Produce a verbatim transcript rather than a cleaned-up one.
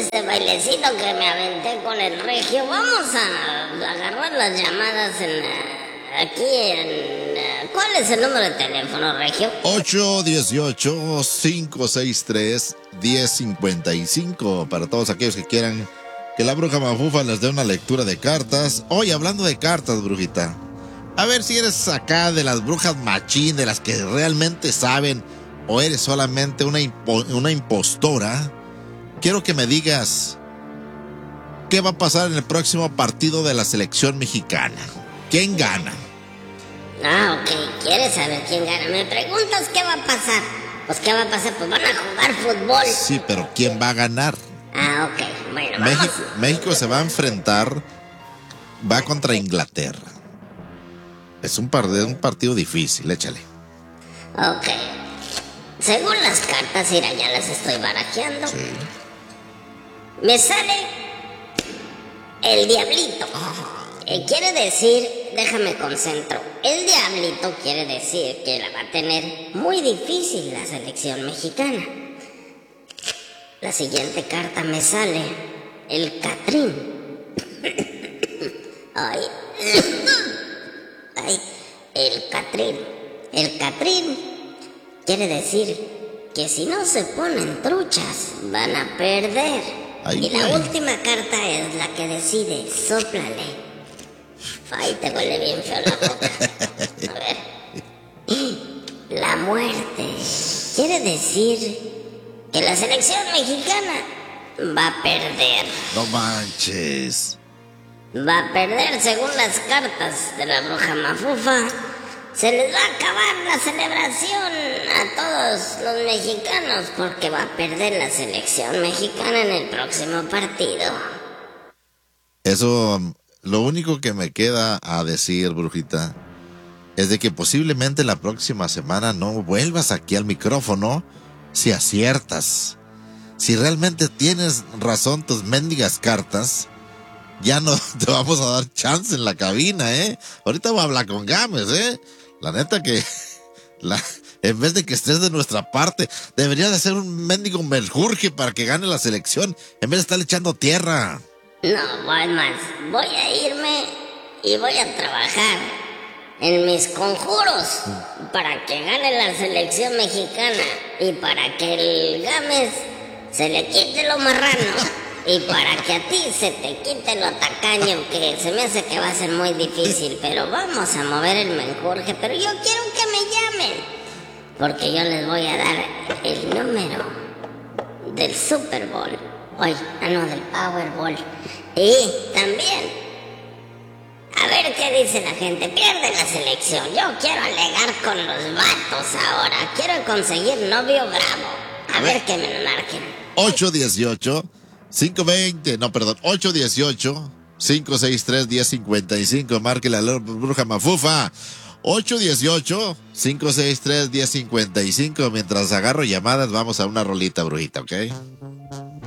este bailecito que me aventé con el Regio. Vamos a agarrar las llamadas en, aquí en... ¿Cuál es el número de teléfono, Regio? ocho uno ocho, cinco seis tres, uno cero cinco cinco. Para todos aquellos que quieran que la bruja mafufa les dé una lectura de cartas. Hoy, hablando de cartas, brujita, a ver si eres acá de las brujas machín, de las que realmente saben, o eres solamente una, impo- una impostora. Quiero que me digas qué va a pasar en el próximo partido de la selección mexicana. ¿Quién gana? Ah, ok. ¿Quieres saber quién gana? ¿Me preguntas qué va a pasar? Pues, ¿qué va a pasar? Pues van a jugar fútbol. Sí, pero ¿quién va a ganar? Ah, ok. Bueno, vamos. México, México se va a enfrentar, va contra Inglaterra. Es un, par- un partido difícil, échale. Ok. Según las cartas, mira, ya las estoy barajeando. Sí. Me sale el diablito. Eh, quiere decir, déjame concentro. El diablito quiere decir que la va a tener muy difícil la selección mexicana. La siguiente carta me sale el Catrín. Ay. Ay, el Catrín. El Catrín quiere decir que si no se ponen truchas, van a perder. Ay, y la güey. última carta es la que decide, sóplale. Ay, te huele bien feo la boca. A ver. La muerte quiere decir que la selección mexicana va a perder. No manches. Va a perder según las cartas de la bruja mafufa. Se les va a acabar la celebración a todos los mexicanos porque va a perder la selección mexicana en el próximo partido. Eso, lo único que me queda a decir, brujita, es de que posiblemente la próxima semana no vuelvas aquí al micrófono si aciertas. Si realmente tienes razón tus mendigas cartas, ya no te vamos a dar chance en la cabina, ¿eh? Ahorita voy a hablar con Gámez, ¿eh? La neta que, la, en vez de que estés de nuestra parte, deberías de hacer un mendigo menjurje para que gane la selección, en vez de estarle echando tierra. No, voy más. Voy a irme y voy a trabajar en mis conjuros para que gane la selección mexicana y para que el Gámez se le quite lo marrano. Y para que a ti se te quite lo tacaño, que se me hace que va a ser muy difícil, pero vamos a mover el menjurje. Pero yo quiero que me llamen, porque yo les voy a dar el número del Super Bowl. Oye, ah no, del Powerball. Y también, a ver qué dice la gente. Pierde la selección. Yo quiero alegar con los vatos ahora. Quiero conseguir novio bravo. A, a ver, ver que me lo marquen. ocho uno ocho, cinco dos cero, no, perdón, ocho uno ocho, cinco seis tres, uno cero cinco cinco, márquela a la bruja mafufa. ocho uno ocho, cinco seis tres, uno cero cinco cinco. Mientras agarro llamadas, vamos a una rolita, brujita, ¿ok?